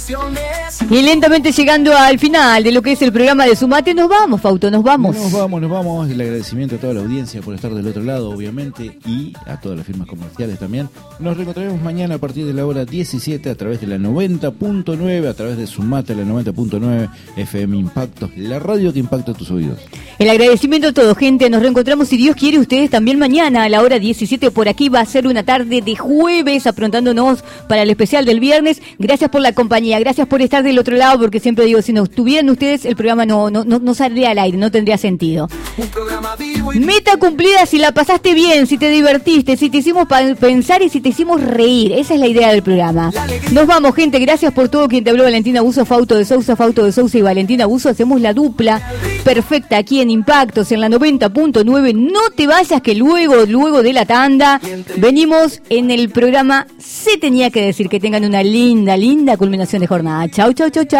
Y lentamente llegando al final de lo que es el programa de Sumate, nos vamos, Fausto, nos vamos. Nos vamos. El agradecimiento a toda la audiencia por estar del otro lado, obviamente, y a todas las firmas comerciales también. Nos reencontraremos mañana a partir de la hora 17 a través de la 90.9, a través de Sumate, la 90.9 FM Impactos, la radio que impacta tus oídos. El agradecimiento a todos, gente. Nos reencontramos, si Dios quiere, ustedes también mañana a la hora 17 por aquí. Va a ser una tarde de jueves, aprontándonos para el especial del viernes. Gracias por la compañía, gracias por estar del otro lado, porque siempre digo, si no estuvieran ustedes, el programa no saldría al aire, no tendría sentido. Meta cumplida si la pasaste bien, si te divertiste, si te hicimos pensar y si te hicimos reír. Esa es la idea del programa. Nos vamos, gente. Gracias por todo. Quien te habló, Valentina Buzo, Fausto de Sousa y Valentina Buzo. Hacemos la dupla perfecta aquí en Impactos, en la 90.9. No te vayas, que luego de la tanda venimos en el programa Se Tenía que Decir. Que tengan una linda culminación de jornada. Chau.